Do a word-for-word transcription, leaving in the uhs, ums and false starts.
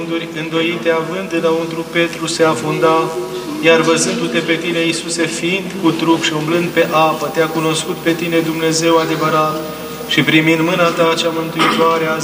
Îndoite având înăuntru Petru se afunda, iar văzându-te pe tine, Iisuse, fiind cu trup și umblând pe apă, te-a cunoscut pe tine Dumnezeu adevărat și primind mâna ta cea mântuitoare a